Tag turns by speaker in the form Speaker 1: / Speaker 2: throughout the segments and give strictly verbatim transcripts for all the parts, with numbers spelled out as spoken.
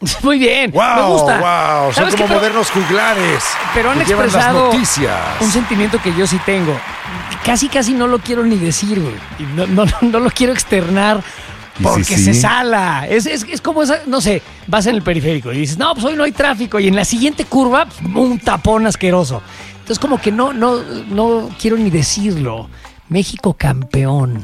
Speaker 1: Muy bien,
Speaker 2: wow,
Speaker 1: me gusta.
Speaker 2: Wow, son como modernos juglares.
Speaker 1: Pero han expresado un sentimiento que yo sí tengo. Casi, casi no lo quiero ni decir, güey. No, no, no, no lo quiero externar porque sí, sí, se sí. sala. Es, es, es como esa, no sé, vas en el periférico y dices, no, pues hoy no hay tráfico. Y en la siguiente curva, un tapón asqueroso. Entonces como que no, no, no quiero ni decirlo. México campeón.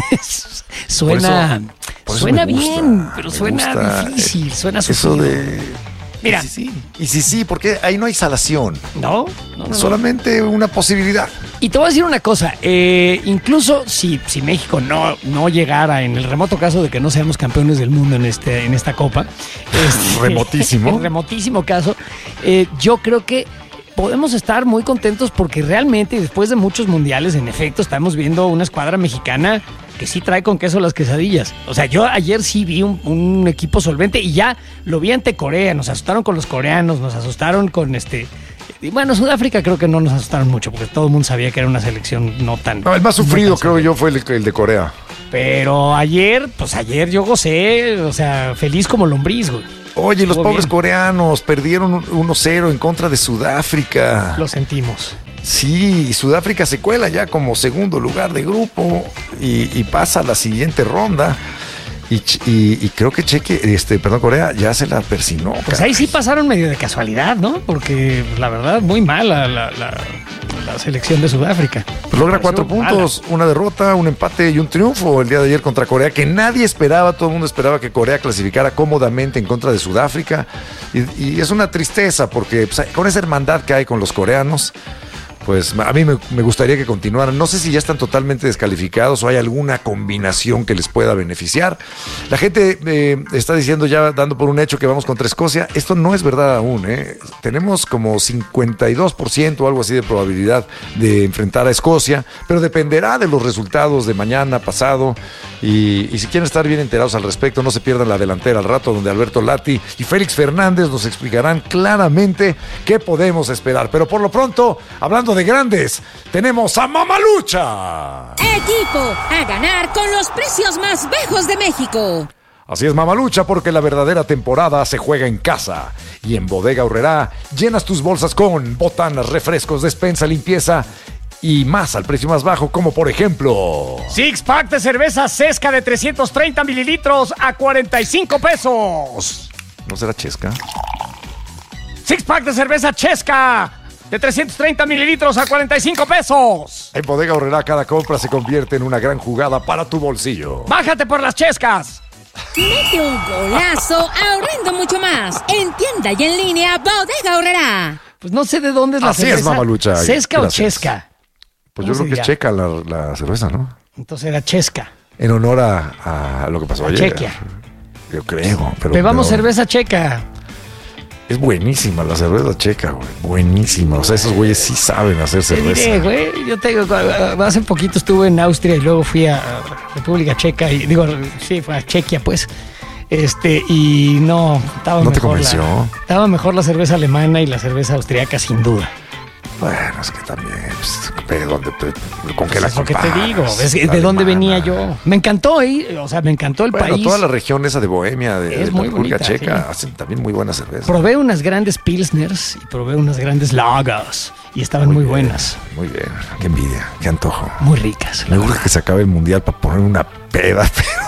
Speaker 1: Suena, por eso, por eso suena gusta, bien, pero suena gusta, difícil, suena
Speaker 2: sufrido. Eso de...
Speaker 1: Mira.
Speaker 2: Y sí, sí. Y sí, sí, porque ahí no hay salación.
Speaker 1: No, no, no
Speaker 2: solamente
Speaker 1: no.
Speaker 2: una posibilidad.
Speaker 1: Y te voy a decir una cosa, eh, incluso si, si México no, no llegara, en el remoto caso de que no seamos campeones del mundo en, este, en esta copa. Este,
Speaker 2: remotísimo.
Speaker 1: En remotísimo caso, eh, yo creo que podemos estar muy contentos porque realmente después de muchos mundiales, en efecto, estamos viendo una escuadra mexicana que sí trae con queso las quesadillas. O sea, yo ayer sí vi un, un equipo solvente y ya lo vi ante Corea. Nos asustaron con los coreanos, nos asustaron con este... Y bueno, Sudáfrica creo que no nos asustaron mucho porque todo el mundo sabía que era una selección no tan...
Speaker 2: No, el más sufrido creo yo fue el, el de Corea.
Speaker 1: Pero ayer, pues ayer yo gocé, o sea, feliz como lombriz, güey.
Speaker 2: Oye, los pobres bien. coreanos perdieron uno cero en contra de Sudáfrica.
Speaker 1: Lo sentimos.
Speaker 2: Sí, y Sudáfrica se cuela ya como segundo lugar de grupo y, y pasa a la siguiente ronda. Y, y, y creo que Cheque, este, perdón, Corea ya se la persinó.
Speaker 1: Pues caray. Ahí sí pasaron medio de casualidad, ¿no? Porque la verdad, muy mala la, la, la selección de Sudáfrica.
Speaker 2: Pues logra cuatro puntos, mala. Una derrota, un empate y un triunfo el día de ayer contra Corea, que nadie esperaba, todo el mundo esperaba que Corea clasificara cómodamente en contra de Sudáfrica. Y, y es una tristeza porque pues, con esa hermandad que hay con los coreanos, pues a mí me, me gustaría que continuaran. No sé si ya están totalmente descalificados o hay alguna combinación que les pueda beneficiar. La gente eh, está diciendo ya, dando por un hecho que vamos contra Escocia. Esto no es verdad aún, ¿eh? Tenemos como cincuenta y dos por ciento o algo así de probabilidad de enfrentar a Escocia, pero dependerá de los resultados de mañana, pasado. Y, y si quieren estar bien enterados al respecto, no se pierdan la delantera al rato, donde Alberto Lati y Félix Fernández nos explicarán claramente qué podemos esperar. Pero por lo pronto, hablando de grandes, tenemos a Mamalucha.
Speaker 3: Equipo a ganar con los precios más bajos de México.
Speaker 2: Así es, Mamalucha, porque la verdadera temporada se juega en casa. Y en Bodega Aurrerá llenas tus bolsas con botanas, refrescos, despensa, limpieza y más al precio más bajo, como por ejemplo...
Speaker 1: Six pack de cerveza Cesca de trescientos treinta mililitros a cuarenta y cinco pesos.
Speaker 2: ¿No será Chesca?
Speaker 1: Six pack de cerveza Chesca de trescientos treinta mililitros a cuarenta y cinco pesos.
Speaker 2: En Bodega Aurrerá cada compra se convierte en una gran jugada para tu bolsillo.
Speaker 1: ¡Bájate por las Chescas!
Speaker 3: Mete un golazo ahorrando mucho más. En tienda y en línea, Bodega Aurrerá.
Speaker 1: Pues no sé de dónde es la
Speaker 2: Así
Speaker 1: cerveza.
Speaker 2: Así es, Mamalucha.
Speaker 1: ¿Cesca
Speaker 2: Gracias.
Speaker 1: o Chesca?
Speaker 2: Pues yo creo que es checa la, la cerveza, ¿no?
Speaker 1: Entonces era Chesca.
Speaker 2: En honor a, a lo que pasó
Speaker 1: a
Speaker 2: ayer.
Speaker 1: Chequia.
Speaker 2: Yo creo. Pero,
Speaker 1: Bebamos
Speaker 2: pero...
Speaker 1: cerveza checa.
Speaker 2: Es buenísima la cerveza checa, güey. Buenísima. O sea, esos güeyes sí saben hacer cerveza.
Speaker 1: Te diré, güey. Yo tengo... Hace poquito estuve en Austria y luego fui a República Checa. Y digo, sí, fue a Chequia, pues. Este, y no... Estaba
Speaker 2: ¿No
Speaker 1: mejor
Speaker 2: te convenció?
Speaker 1: La, estaba mejor la cerveza alemana y la cerveza austriaca, sin duda.
Speaker 2: Bueno, es que también, pues, ¿de dónde te, ¿con qué
Speaker 1: pues
Speaker 2: la
Speaker 1: es lo que
Speaker 2: comparas?
Speaker 1: te digo, es, ¿de alemana. Dónde venía yo? Me encantó ahí, o sea, me encantó el
Speaker 2: bueno,
Speaker 1: país.
Speaker 2: Toda la región esa de Bohemia, de,
Speaker 1: es
Speaker 2: de
Speaker 1: muy
Speaker 2: la República
Speaker 1: bonita,
Speaker 2: Checa,
Speaker 1: sí.
Speaker 2: hacen también muy buena cerveza.
Speaker 1: Probé unas grandes pilsners y probé unas grandes lagers y estaban muy, muy bien, buenas.
Speaker 2: Muy bien, qué envidia, qué antojo.
Speaker 1: Muy ricas.
Speaker 2: Me gusta que se acabe el mundial para poner una peda,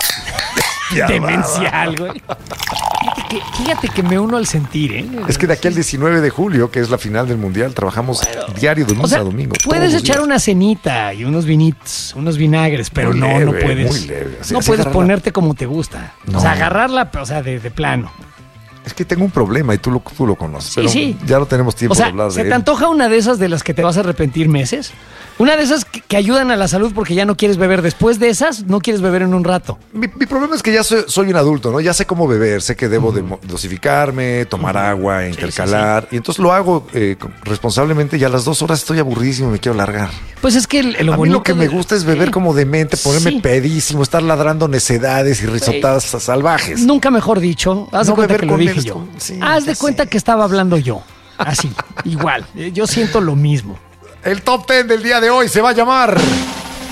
Speaker 2: pero...
Speaker 1: demencial, güey. Fíjate que, fíjate que me uno al sentir, ¿eh?
Speaker 2: Es que de aquí al diecinueve de julio, que es la final del mundial, trabajamos bueno, diario de lunes o sea, a domingo.
Speaker 1: Puedes echar una cenita y unos vinitos, unos vinagres, pero muy no, leve, no puedes.
Speaker 2: Muy leve. Así,
Speaker 1: no
Speaker 2: así
Speaker 1: puedes
Speaker 2: agarrarla.
Speaker 1: Ponerte como te gusta. No. O sea, agarrarla, o sea, de, de plano.
Speaker 2: Es que tengo un problema y tú lo, tú lo conoces.
Speaker 1: Sí,
Speaker 2: pero
Speaker 1: sí.
Speaker 2: Ya no tenemos tiempo
Speaker 1: o sea,
Speaker 2: de hablar de
Speaker 1: ¿se
Speaker 2: él.
Speaker 1: te antoja una de esas de las que te vas a arrepentir meses? Una de esas que, que ayudan a la salud porque ya no quieres beber. Después de esas, no quieres beber en un rato.
Speaker 2: Mi, mi problema es que ya soy, soy un adulto, ¿no? Ya sé cómo beber, sé que debo uh-huh. de dosificarme, tomar uh-huh. agua, intercalar. Sí, sí, sí. Y entonces lo hago eh, responsablemente y a las dos horas estoy aburridísimo y me quiero largar.
Speaker 1: Pues es que lo
Speaker 2: a mí lo que me gusta es beber
Speaker 1: sí.
Speaker 2: como demente, ponerme sí. pedísimo, estar ladrando necedades y risotadas sí. salvajes.
Speaker 1: Nunca mejor dicho. Haz
Speaker 2: no
Speaker 1: de cuenta que lo dije yo.
Speaker 2: Con... Sí,
Speaker 1: Haz de cuenta sé. que estaba hablando yo. Así, igual. Yo siento lo mismo.
Speaker 2: El top ten del día de hoy se va a llamar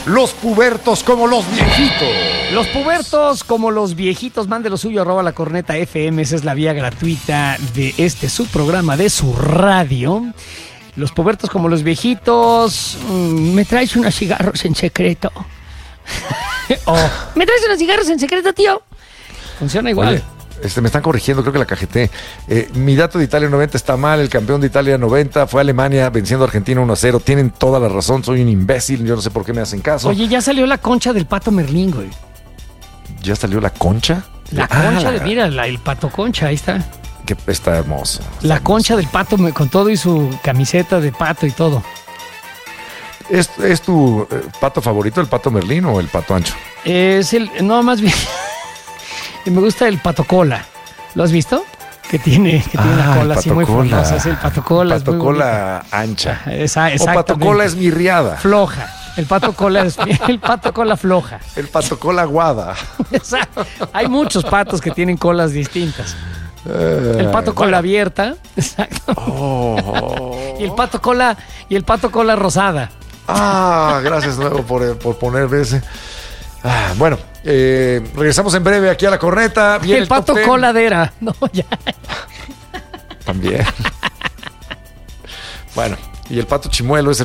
Speaker 2: Los pubertos como los viejitos.
Speaker 1: Los pubertos como los viejitos, mande lo suyo, arroba la corneta F M, esa es la vía gratuita de este su programa, de su radio. Los pubertos como los viejitos, mmm, ¿me traes unos cigarros en secreto? Oh, ¿me traes unos cigarros en secreto, tío? Funciona igual.
Speaker 2: Oye, este, me están corrigiendo, creo que la cajeté. Eh, mi dato de Italia noventa está mal, el campeón de Italia noventa fue Alemania venciendo a Argentina uno a cero. Tienen toda la razón, soy un imbécil, yo no sé por qué me hacen caso.
Speaker 1: Oye, ya salió la concha del pato Merlín, güey.
Speaker 2: ¿Ya salió la concha?
Speaker 1: La
Speaker 2: ah,
Speaker 1: concha, de, mira, la, el pato concha, ahí está.
Speaker 2: Que está hermoso. Está
Speaker 1: la
Speaker 2: hermoso.
Speaker 1: Concha del pato con todo y su camiseta de pato y todo.
Speaker 2: ¿Es, es tu eh, pato favorito, el pato Merlín o el pato ancho?
Speaker 1: Es el, no, más bien, me gusta el pato cola. ¿Lo has visto? Que tiene, que tiene
Speaker 2: ah,
Speaker 1: una cola así muy frondosa. Es el pato cola.
Speaker 2: El pato cola ancha.
Speaker 1: Esa,
Speaker 2: o pato cola esmirriada.
Speaker 1: Floja. El pato cola es el pato cola floja.
Speaker 2: El pato cola aguada.
Speaker 1: Exacto. Hay muchos patos que tienen colas distintas. Uh, el pato cola bueno. abierta. Exacto. Oh. Y el pato cola y el pato cola rosada.
Speaker 2: Ah, gracias nuevo por, por poner ese. Ah, bueno, eh, regresamos en breve aquí a la corneta.
Speaker 1: Viene el, el pato coladera. No, ya.
Speaker 2: También. Bueno, y el pato chimuelo es el